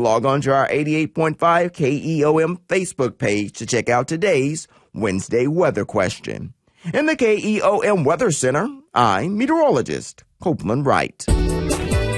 log on to our 88.5 KEOM Facebook page to check out today's Wednesday weather question. In the KEOM Weather Center, I'm meteorologist Copeland Wright.